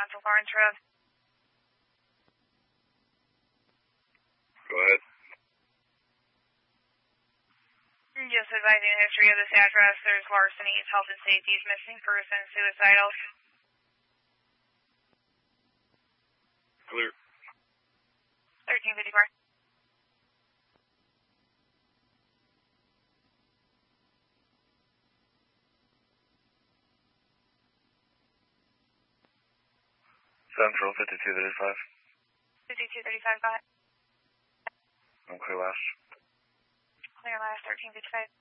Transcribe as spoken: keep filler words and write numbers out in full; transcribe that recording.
Central Lawrence Road. Go ahead. Just advising the history of this address, there's larcenies, health and safety, missing person, suicidal. Clear. thirteen fifty-four. Central, fifty-two thirty-five. fifty-two thirty-five, go ahead. I'm clear last. Clear last, thirteen fifty-five.